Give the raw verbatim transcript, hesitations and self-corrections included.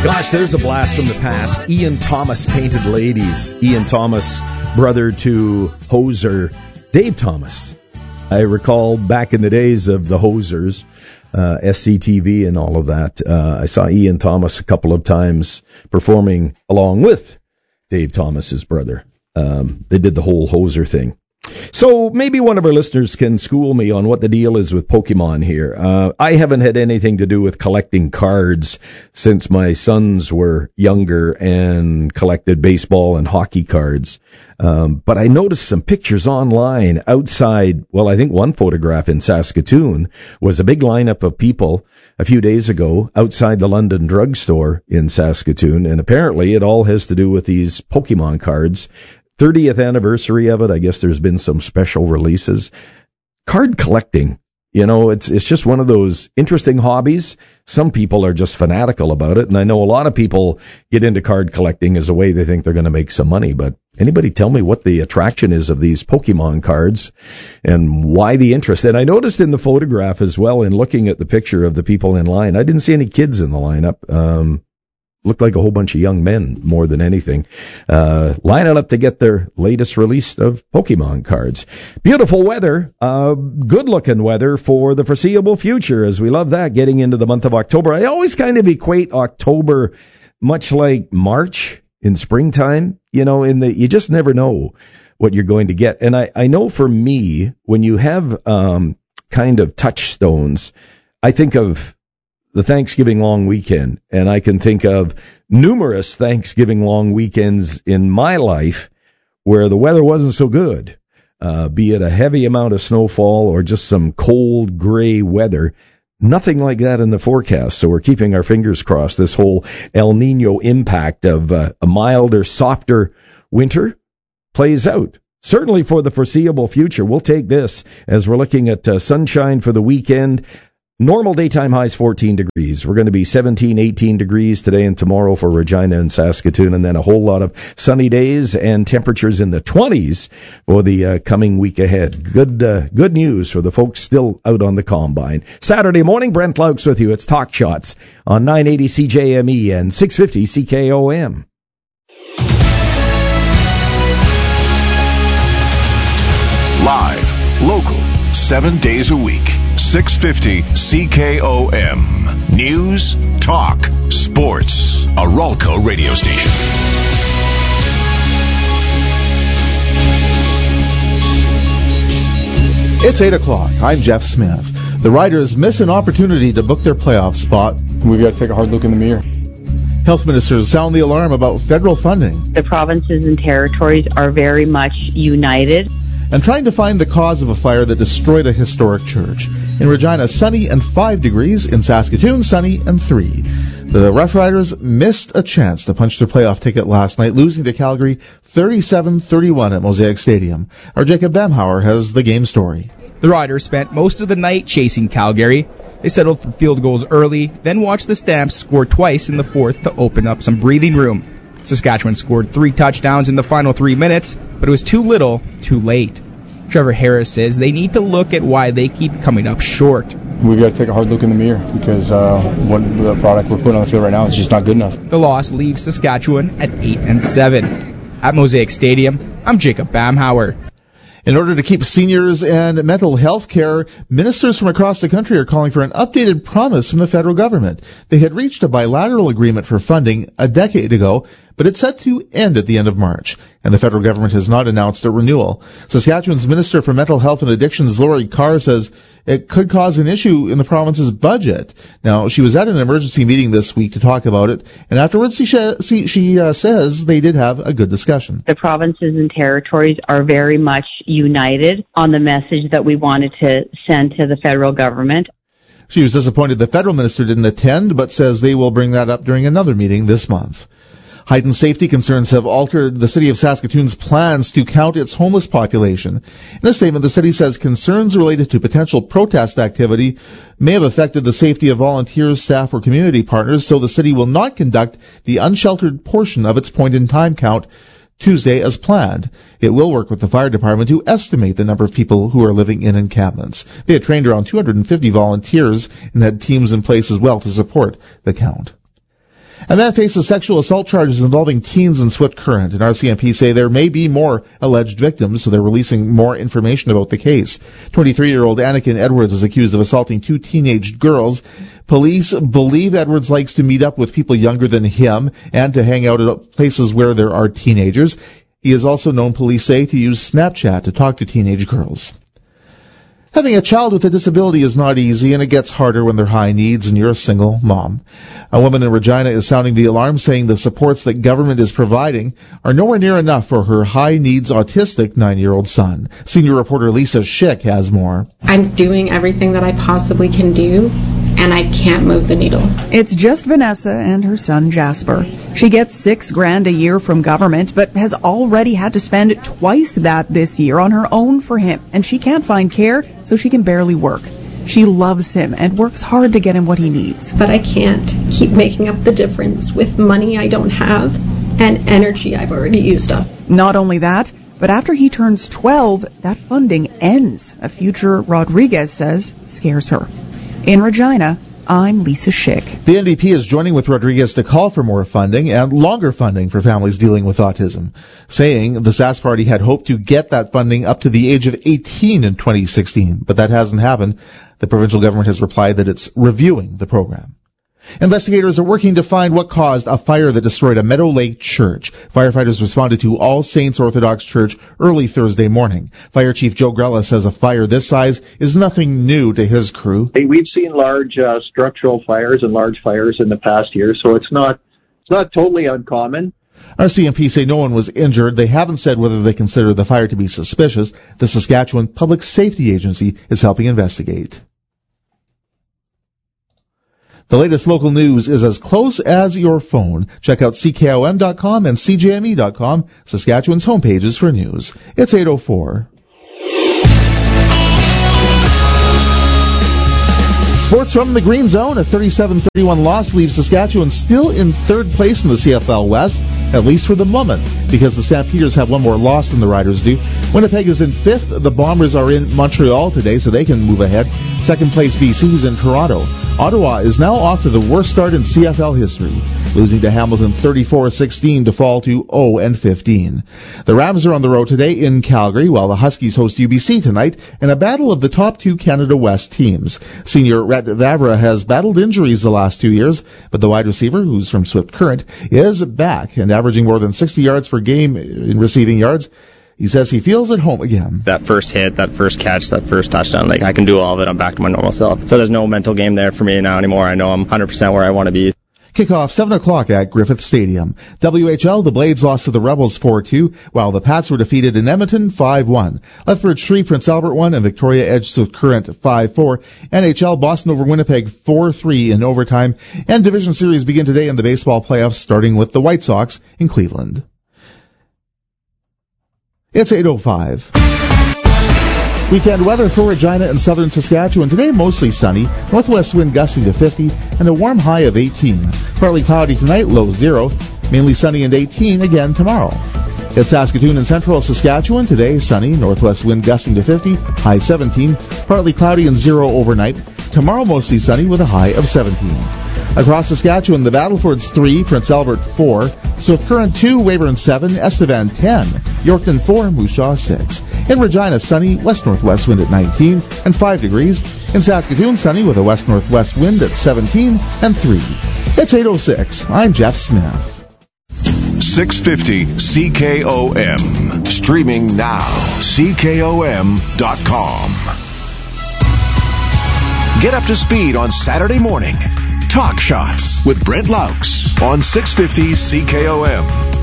Gosh, there's a blast from the past. Ian Thomas Painted Ladies. Ian Thomas, brother to Hoser Dave Thomas. I recall back in the days of the Hosers, uh, S C T V and all of that. Uh, I saw Ian Thomas a couple of times performing along with Dave Thomas's brother. Um, they did the whole Hoser thing. So maybe one of our listeners can school me on what the deal is with Pokemon here. Uh, I haven't had anything to do with collecting cards since my sons were younger and collected baseball and hockey cards. Um, but I noticed some pictures online outside. Well, I think one photograph in Saskatoon was a big lineup of people a few days ago outside the London drugstore in Saskatoon. And apparently it all has to do with these Pokemon cards. thirtieth anniversary of it. I guess there's been some special releases. Card collecting, you know, it's it's just one of those interesting hobbies. Some people are just fanatical about it, and I know a lot of people get into card collecting as a way they think they're going to make some money. But anybody tell me what the attraction is of these Pokemon cards and why the interest? And I noticed in the photograph as well, in looking at the picture of the people in line, I didn't see any kids in the lineup. Um Looked like a whole bunch of young men more than anything, uh, lining up to get their latest release of Pokemon cards. Beautiful weather, uh, good-looking weather for the foreseeable future, as we love that, getting into the month of October. I always kind of equate October much like March in springtime. You know, in the you just never know what you're going to get. And I, I know for me, when you have um, kind of touchstones, I think of the Thanksgiving long weekend, and I can think of numerous Thanksgiving long weekends in my life where the weather wasn't so good, uh, be it a heavy amount of snowfall or just some cold gray weather. Nothing like that in the forecast, so we're keeping our fingers crossed. This whole El Nino impact of uh, a milder, softer winter plays out. Certainly for the foreseeable future, we'll take this as we're looking at uh, sunshine for the weekend. Normal daytime highs fourteen degrees. We're going to be seventeen, eighteen degrees today and tomorrow for Regina and Saskatoon, and then a whole lot of sunny days and temperatures in the twenties for the uh, coming week ahead. Good uh, good news for the folks still out on the combine. Saturday morning, Brent Laux with you. It's Talk Shots on nine eighty C J M E and six fifty C K O M. Live, local, seven days a week. six fifty C K O M. News, talk, sports. A Ralco radio station. It's eight o'clock. I'm Jeff Smith. The Riders miss an opportunity to book their playoff spot. We've got to take a hard look in the mirror. Health ministers sound the alarm about federal funding. The provinces and territories are very much united. And trying to find the cause of a fire that destroyed a historic church. In Regina, sunny and five degrees. In Saskatoon, sunny and three. The Rough Riders missed a chance to punch their playoff ticket last night, losing to Calgary thirty-seven thirty-one at Mosaic Stadium. Our Jacob Bamhauer has the game story. The Riders spent most of the night chasing Calgary. They settled for field goals early, then watched the Stamps score twice in the fourth to open up some breathing room. Saskatchewan scored three touchdowns in the final three minutes, but it was too little, too late. Trevor Harris says they need to look at why they keep coming up short. We've got to take a hard look in the mirror because uh, what the product we're putting on the field right now is just not good enough. The loss leaves Saskatchewan at eight and seven. At Mosaic Stadium, I'm Jacob Bamhauer. In order to keep seniors and mental health care, ministers from across the country are calling for an updated promise from the federal government. They had reached a bilateral agreement for funding a decade ago, but it's set to end at the end of March, and the federal government has not announced a renewal. Saskatchewan's Minister for Mental Health and Addictions, Lori Carr, says it could cause an issue in the province's budget. Now, she was at an emergency meeting this week to talk about it, and afterwards she, she, she uh, says they did have a good discussion. The provinces and territories are very much united on the message that we wanted to send to the federal government. She was disappointed the federal minister didn't attend, but says they will bring that up during another meeting this month. Heightened safety concerns have altered the city of Saskatoon's plans to count its homeless population. In a statement, the city says concerns related to potential protest activity may have affected the safety of volunteers, staff, or community partners, so the city will not conduct the unsheltered portion of its point-in-time count Tuesday as planned. It will work with the fire department to estimate the number of people who are living in encampments. They had trained around two hundred fifty volunteers and had teams in place as well to support the count. And that faces sexual assault charges involving teens in Swift Current. And R C M P say there may be more alleged victims, so they're releasing more information about the case. twenty-three-year-old Anakin Edwards is accused of assaulting two teenage girls. Police believe Edwards likes to meet up with people younger than him and to hang out at places where there are teenagers. He is also known, police say, to use Snapchat to talk to teenage girls. Having a child with a disability is not easy, and it gets harder when they're high needs and you're a single mom. A woman in Regina is sounding the alarm, saying the supports that government is providing are nowhere near enough for her high-needs autistic nine-year-old son. Senior reporter Lisa Schick has more. I'm doing everything that I possibly can do, and I can't move the needle. It's just Vanessa and her son Jasper. She gets six grand a year from government, but has already had to spend twice that this year on her own for him, and she can't find care, so she can barely work. She loves him and works hard to get him what he needs. But I can't keep making up the difference with money I don't have and energy I've already used up. Not only that, but after he turns twelve, that funding ends. A future Rodriguez says scares her. In Regina, I'm Lisa Schick. The N D P is joining with Rodriguez to call for more funding and longer funding for families dealing with autism, saying the Sask Party had hoped to get that funding up to the age of eighteen in twenty sixteen, but that hasn't happened. The provincial government has replied that it's reviewing the program. Investigators are working to find what caused a fire that destroyed a Meadow Lake church. Firefighters responded to All Saints Orthodox Church early Thursday morning. Fire Chief Joe Grella says a fire this size is nothing new to his crew. Hey, we've seen large uh, structural fires and large fires in the past year, so it's not it's not totally uncommon. R C M P say no one was injured. They haven't said whether they consider the fire to be suspicious. The Saskatchewan Public Safety Agency is helping investigate. The latest local news is as close as your phone. Check out C K O M dot com and C J M E dot com, Saskatchewan's homepages for news. It's eight oh four. Sports from the Green Zone. A thirty-seven thirty-one loss leaves Saskatchewan still in third place in the C F L West, at least for the moment, because the Stampeders have one more loss than the Riders do. Winnipeg is in fifth. The Bombers are in Montreal today, so they can move ahead. Second place B C is in Toronto. Ottawa is now off to the worst start in C F L history, losing to Hamilton thirty-four sixteen to fall to oh and fifteen. The Rams are on the road today in Calgary, while the Huskies host U B C tonight in a battle of the top two Canada West teams. Senior Rhett Vavra has battled injuries the last two years, but the wide receiver, who's from Swift Current, is back and averaging more than sixty yards per game in receiving yards. He says he feels at home again. That first hit, that first catch, that first touchdown, like I can do all of it. I'm back to my normal self. So there's no mental game there for me now anymore. I know I'm one hundred percent where I want to be. Kickoff seven o'clock at Griffith Stadium. W H L, the Blades lost to the Rebels four two, while the Pats were defeated in Edmonton five one. Lethbridge three, Prince Albert one, and Victoria edged Swift Current five four. N H L, Boston over Winnipeg four three in overtime. And division series begin today in the baseball playoffs, starting with the White Sox in Cleveland. It's eight oh five. Weekend weather for Regina and southern Saskatchewan. Today mostly sunny, northwest wind gusting to fifty, and a warm high of eighteen. Partly cloudy tonight, low zero. Mainly sunny and eighteen again tomorrow. It's Saskatoon and central Saskatchewan. Today sunny, northwest wind gusting to fifty, high seventeen. Partly cloudy and zero overnight. Tomorrow mostly sunny with a high of seventeen. Across Saskatchewan, the Battlefords three, Prince Albert four, Swift Current two, Weyburn seven, Estevan ten, Yorkton four, Moose Jaw six. In Regina, sunny, west-northwest wind at nineteen and five degrees. In Saskatoon, sunny with a west-northwest wind at seventeen and three. It's eight oh six. I'm Jeff Smith. six fifty C K O M. Streaming now. C K O M dot com. Get up to speed on Saturday morning. Talk Shots with Brent Laux on six fifty C K O M.